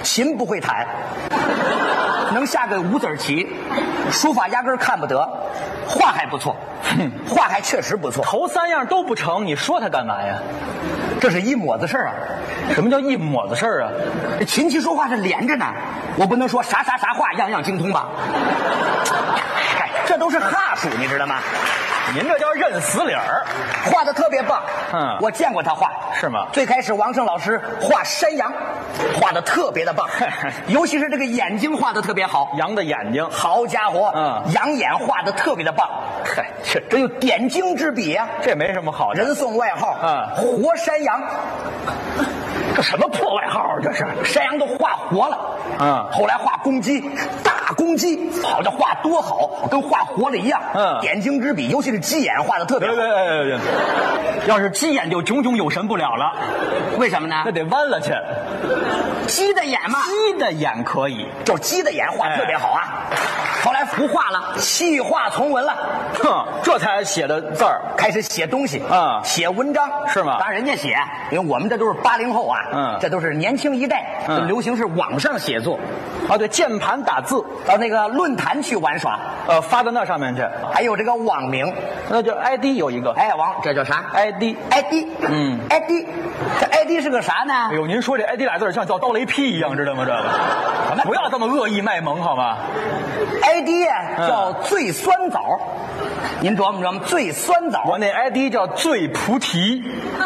琴不会弹，能下个5字棋，书法压根儿看不得，画还不错，画还确实不错。 头3样都不成，你说他干嘛呀？ 这是一抹子事儿啊！ 什么叫一抹子事儿啊？ 这琴棋书画是连着呢，我不能说啥画样样精通吧？嗨，这都是哈数，你知道吗？ 您这叫认死理儿， 画的特别棒。我见过他画， 是吗？ 最开始王胜老师画山羊，画的特别的棒，尤其是这个眼睛画的特别好， 羊的眼睛， 好家伙，羊眼画的特别的棒。 嗨， 这有点睛之笔呀， 这没什么好的。 人送外号活山羊。 这什么破外号啊？这是山羊都画活了，后来画公鸡，大公鸡，好这画多好，跟画活了一样，点睛之笔，尤其是鸡眼画的特别好。 要是鸡眼就炯炯有神不了了， 为什么呢？ 那得弯了去。 鸡的眼嘛， 鸡的眼可以， 就是鸡的眼画特别好啊。后来不画了，弃画从文了， 这才写的字儿， 开始写东西写文章是吗？ 当然人家写，因为我们这都是80后啊，这都是年轻一代，流行是网上写作对，键盘打字， 到那个论坛去玩耍， 发到那上面去， 还有这个网名， 那就 ID 有一个， 这叫啥 ？ID， ID， 这 ID 是个啥呢？ 哎呦，您说这 ID 俩字像叫刀雷劈一样，知道吗？这个不要这么恶意卖萌好吗？ ID 呀叫醉酸枣，您琢磨琢磨，醉酸枣。 我那 ID 叫醉菩提，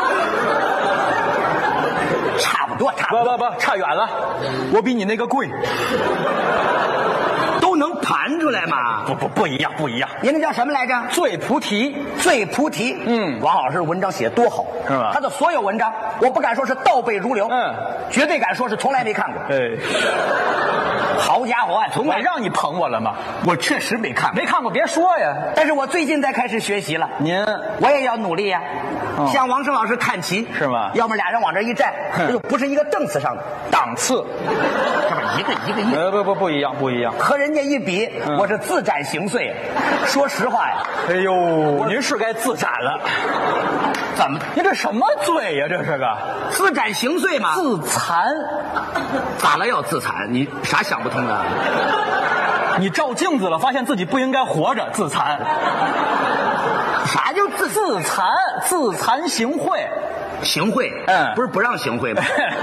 差不多。 不，差远了，我比你那个贵。 都能盘出来吗？ 不一样。 您那叫什么来着？ 醉菩提。 王老师文章写多好， 是吧？ 他的所有文章，我不敢说是倒背如流，绝对敢说是从来没看过。好家伙啊！从来让你捧我了吗？ 我确实没看过，别说呀。 但是我最近才开始学习了。 您， 我也要努力呀。向王胜老师看齐是吗？ 要么俩人往这一站，这就不是一个档次上的档次， 这不一个。 不一样。 和人家一比，我是自斩形碎。说实话呀， 哎呦，您是该自斩了。 怎么？ 您这什么罪呀？这是个自斩形碎嘛？ 自残？ 咋了要自残？你啥想不通的？ 你照镜子了，发现自己不应该活着，自残。 啥叫自残？自残行贿？ 行贿？不是不让行贿吗？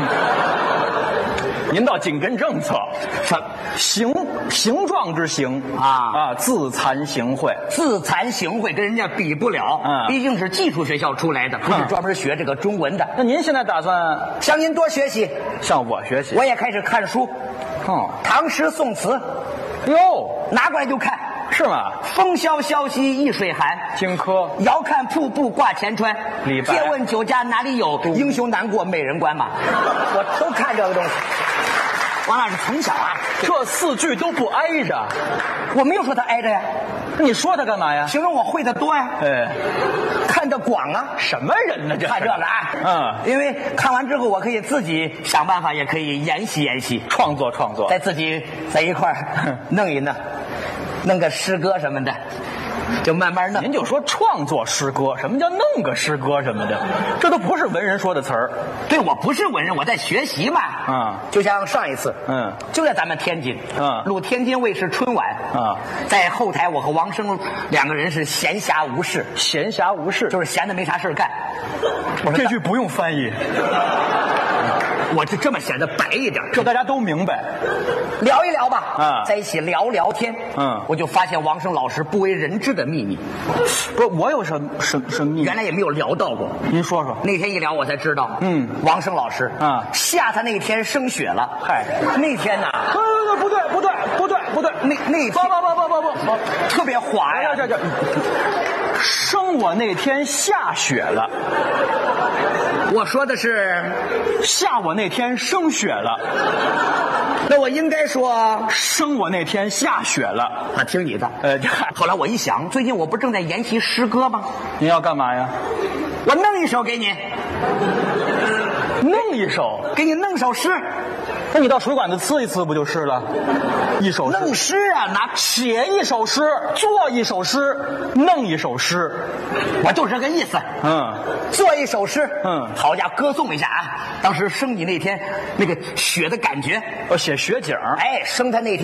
您倒紧跟政策，形状之形自残行贿，跟人家比不了，毕竟是技术学校出来的，不是专门学这个中文的。 那您现在打算向您多学习？ 向我学习？ 我也开始看书，唐诗宋词，拿过来就看。 是吗？ 风萧萧兮易水寒， 荆轲。 遥看瀑布挂前川， 李白。 借问酒家哪里有？英雄难过美人关嘛。我都看这个东西。王老师从小这4句都不挨着。 我没有说他挨着呀。 你说他干嘛呀？ 形容我会的多呀。看得广啊。 什么人呢？这看这个因为看完之后我可以自己想办法，也可以研习， 创作， 再自己在一块儿弄一弄。弄个诗歌什么的，就慢慢弄。 您就说创作诗歌，什么叫弄个诗歌什么的？这都不是文人说的词儿。 对，我不是文人，我在学习嘛。就像上一次，就在咱们天津，录天津卫视春晚，在后台我和王声2个人是闲暇无事，就是闲的没啥事干。 这句不用翻译。 我就这么显得白一点， 这大家都明白。 聊一聊吧，在一起聊聊天，我就发现王声老师不为人知的秘密。 不是我有什么秘密？ 原来也没有聊到过。 您说说。 那天一聊我才知道，王声老师下他那天升雪了。 嗨， 那天呐， 不对， 那不， 特别滑呀， 这。生我那天下雪了。 我说的是下我那天升雪了。 那我应该说生我那天下雪了。 听你的。后来我一想，最近我不正在研习诗歌吗？ 您要干嘛呀？ 我弄一首给你。 弄一首？ 给你弄首诗。 那你到水管子呲一呲不就是了？一首诗， 弄诗啊， 写一首诗，做一首诗，弄一首诗， 我就是这个意思。做一首诗，好家伙，歌颂一下啊！当时生你那天那个雪的感觉， 写雪景， 哎，生他那天。